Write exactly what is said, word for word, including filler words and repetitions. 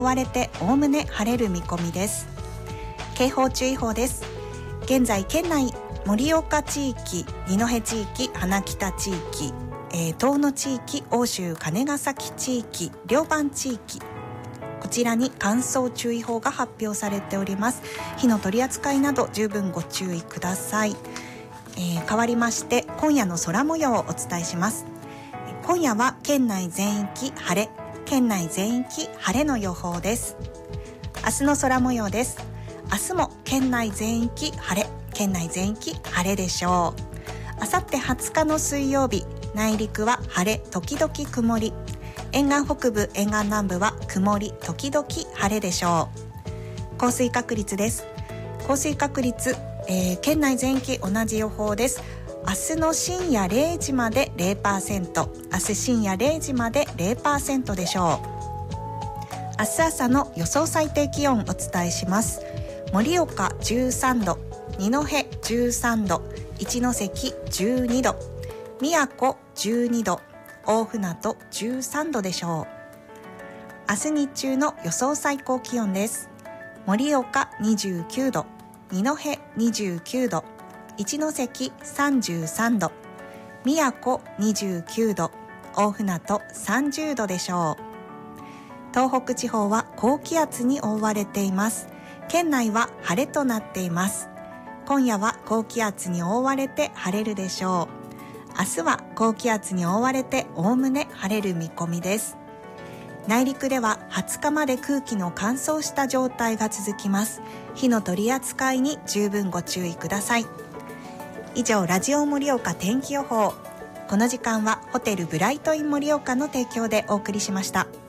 覆われておおむね晴れる見込みです。警報注意報です。現在県内盛岡地域、二戸地域、花北地域、えー、遠野地域、奥州金ヶ崎地域、両番地域、こちらに乾燥注意報が発表されております。火の取り扱いなど十分ご注意ください。えー、変わりまして今夜の空模様をお伝えします。今夜は県内全域晴れ、県内全域晴れの予報です。明日の空模様です。明日も県内全域晴れ、県内全域晴れでしょう。あさってはつかの水曜日、内陸は晴れ時々曇り、沿岸北部沿岸南部は曇り時々晴れでしょう。降水確率です。降水確率、えー、県内全域同じ予報です。明日の深夜れいじまで ゼロパーセント、 明日深夜れいじまで ゼロパーセント でしょう。明日朝の予想最低気温お伝えします。盛岡じゅうさんど、二戸じゅうさんど、一関じゅうにど、宮古じゅうにど、大船渡じゅうさんどでしょう。明日日中の予想最高気温です。盛岡にじゅうきゅうど、二戸にじゅうきゅうど、一関さんじゅうさんど、宮古にじゅうきゅうど、大船渡さんじゅうどでしょう。東北地方は高気圧に覆われています。県内は晴れとなっています。今夜は高気圧に覆われて晴れるでしょう。明日は高気圧に覆われておおむね晴れる見込みです。内陸でははつかまで空気の乾燥した状態が続きます。火の取り扱いに十分ご注意ください。以上、ラジオ盛岡天気予報。この時間はホテルブライトイン盛岡の提供でお送りしました。